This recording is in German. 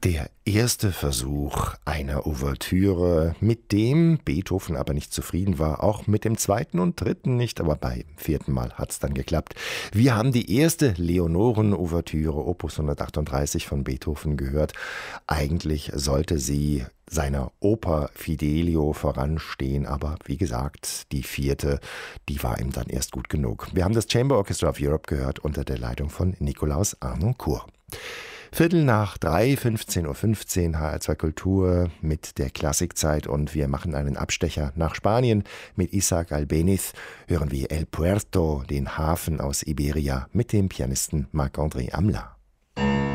Der erste Versuch einer Ouvertüre, mit dem Beethoven aber nicht zufrieden war, auch mit dem zweiten und dritten nicht, aber beim vierten Mal hat's dann geklappt. Wir haben die erste Leonoren-Ouvertüre, Opus 138 von Beethoven gehört. Eigentlich sollte sie seiner Oper Fidelio voranstehen, aber wie gesagt, die vierte, die war ihm dann erst gut genug. Wir haben das Chamber Orchestra of Europe gehört unter der Leitung von Nikolaus Harnoncourt. 2:15 15:15 Uhr, HR2 Kultur mit der Klassikzeit, und wir machen einen Abstecher nach Spanien. Mit Isaac Albéniz hören wir El Puerto, den Hafen aus Iberia, mit dem Pianisten Marc-André Amla.